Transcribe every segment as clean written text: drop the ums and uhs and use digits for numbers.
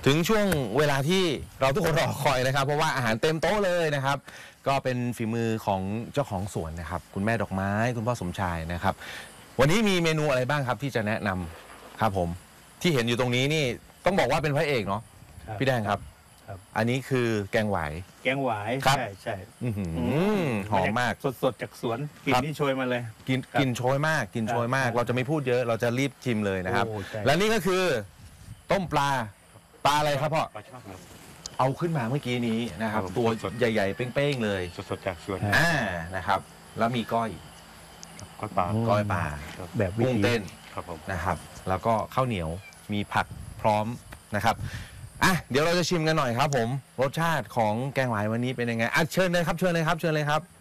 ถึงช่วงเวลาที่เราทุกคนรอคอยนะครับเพราะว่าอาหารเต็มโต๊ะเลยนะครับก็เป็นฝีมือของเจ้าของสวนนะครับคุณแม่ดอกไม้คุณพ่อสมชายนะครับวันนี้มีเมนูอะไรบ้างครับที่จะแนะนำครับผมที่เห็นอยู่ตรงนี้นี่ต้องบอกว่าเป็นพระเอกเนาะพี่แดงครับอันนี้คือแกงหวายแกงหวายใช่หอมมากสดจากสวนกลิ่นนี่โชยมาเลยกินโชยมากกินโชยมากเราจะไม่พูดเยอะเราจะรีบชิมเลยนะครับและนี่ก็คือต้มปลาอะไรครับพ่อเอาขึ้นมาเมื่อกี้นี้นะครับตัวใหญ่ๆเป้งๆเลยสดจากสวนนะครับแล้วมีก้อยปลาแบบกุ้งเต้นนะครับแล้วก็ข้าวเหนียวมีผักพร้อมนะครับเดี๋ยวเราจะชิมกันหน่อยครับผมรสชาติของแกงหวายวันนี้เป็นยังไงเชิญเลยครับเชิญเลยครับเชิญเลยครับ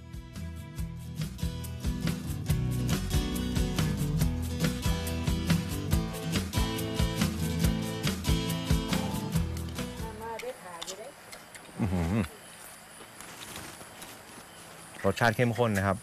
รสชาติเข้มข้นนะครับ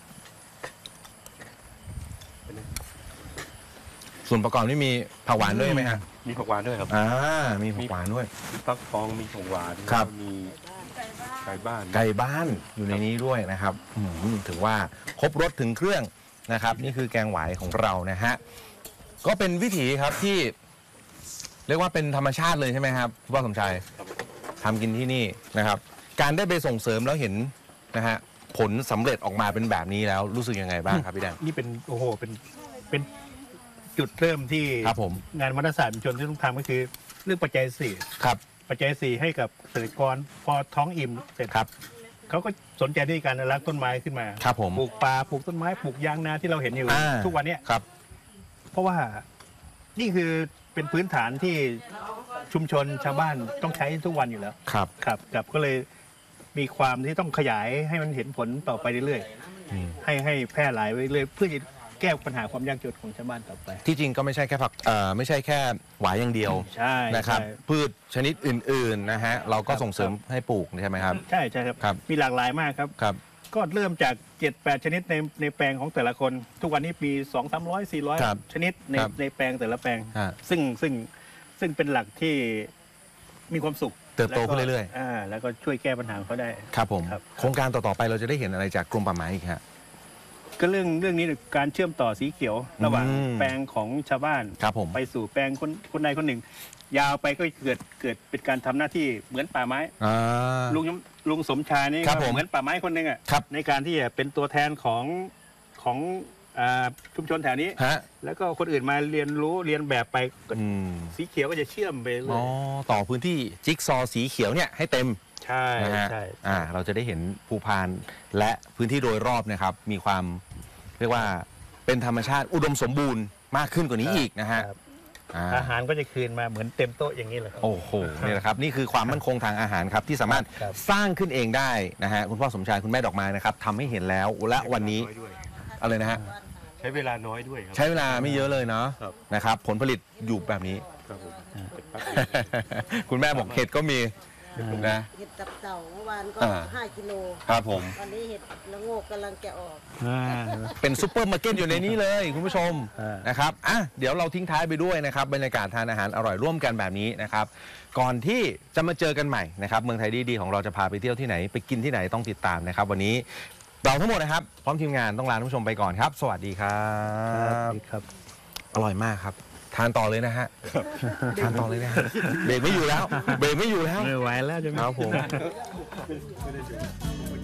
ส่วนประกอบนี่มีผักหวานด้วยไหมฮะมีผักหวานด้วยครับมีผักหวานด้วยมีฟักทองมีผักหวานมีไก่บ้านอยู่ในนี้ด้วยนะครับถือว่าครบรสถึงเครื่องนะครับนี่คือแกงหวายของเรานะฮะก็เป็นวิถีครับที่เรียกว่าเป็นธรรมชาติเลยใช่ไหมครับคุณพ่อสมชายทำกินที่นี่นะครับการได้ไปส่งเสริมแล้วเห็นนะฮะผลสำเร็จออกมาเป็นแบบนี้แล้วรู้สึกยังไงบ้างครับพี่แดงนี่เป็นจุดเริ่มที่งานวัฒนศาสตร์ชุมชนที่ต้องทำก็คือเรื่องปัจจัย4 ครับปัจจัย4ให้กับเกษตรกรพอท้องอิ่มเสร็จครับเขาก็สนใจที่การอนุรักษ์ต้นไม้ขึ้นมาครับผมปลูกป่าปลูกต้นไม้ปลูกยางนาที่เราเห็นอยู่ทุกวันนี้ครับเพราะว่านี่คือเป็นพื้นฐานที่ชุมชนชาวบ้านต้องใช้ทุกวันอยู่แล้วครับก็เลยมีความที่ต้องขยายให้มันเห็นผลต่อไปเรื่อยๆให้แพร่หลายไปเรื่อยเพื่อจะแก้ปัญหาความยากจนของชาวบ้านต่อไปที่จริงก็ไม่ใช่แค่ไม่ใช่แค่หวายอย่างเดียวนะครับพืชชนิดอื่นๆนะฮะเราก็ส่งเสริมให้ปลูกใช่ไหมครับใช่ครับมีหลากหลายมากครับก็เริ่มจาก 7-8 ชนิดในแปลงของแต่ละคนทุกวันนี้มี200-300-400 ชนิดในแปลงแต่ละแปลงซึ่งเป็นหลักที่มีความสุขเติบโตขึ้นเรื่อยๆแล้วก็ช่วยแก้ปัญหาเขาได้ครับผมโครงการต่อๆไปเราจะได้เห็นอะไรจากกรมป่าไม้อีกฮะก็เรื่องนี้การเชื่อมต่อสีเขียวระหว่างแปลงของชาวบ้านไปสู่แปลงคนใดคนหนึ่งยาวไปก็เกิดเป็นการทำหน้าที่เหมือนป่าไม้ลุงสมชายนี่เหมือนป่าไม้คนหนึ่งในการที่จะเป็นตัวแทนของชุมชนแถวนี้แล้วก็คนอื่นมาเรียนรู้เรียนแบบไปสีเขียวก็จะเชื่อมไปเลยต่อพื้นที่จิ๊กซอสีเขียวเนี่ยให้เต็มใช่เราจะได้เห็นภูพานและพื้นที่โดยรอบนะครับมีความเรียกว่าเป็นธรรมชาติอุดมสมบูรณ์มากขึ้นกว่านี้อีกนะฮะอาหารก็จะคืนมาเหมือนเต็มโต๊ะอย่างนี้เลยโอ้โหนี่แหละครับนี่คือความมั่นคงทางอาหารครับที่สามารถสร้างขึ้นเองได้นะฮะคุณพ่อสมชายคุณแม่ดอกไม้นะครับทำให้เห็นแล้วและวันนี้อะไรนะฮะใช้เวลาน้อยด้วยใช้เวลาไม่เยอะเลยเนาะนะครับผลผลิตอยู่แบบนี้คุณแม่บอกเห็ดก็มีนะเห็ดตับเต่าเมื่อวานก็5 กิโลครับผมตอนนี้เห็ดละโงกกำลังจะออกเป็นซุปเปอร์มาร์เก็ตอยู่ในนี้เลยคุณผู้ชมนะครับเดี๋ยวเราทิ้งท้ายไปด้วยนะครับบรรยากาศทานอาหารอร่อยร่วมกันแบบนี้นะครับก่อนที่จะมาเจอกันใหม่นะครับเมืองไทยดีๆของเราจะพาไปเที่ยวที่ไหนไปกินที่ไหนต้องติดตามนะครับวันนี้เราทั้งหมดนะครับพร้อมทีมงานต้องลาท่านผู้ชมไปก่อนครับสวัสดีครับอร่อยมากครับทานต่อเลยนะฮะทานต่อเลยนะเบรกไม่อยู่แล้วไม่ไหวแล้วครับผม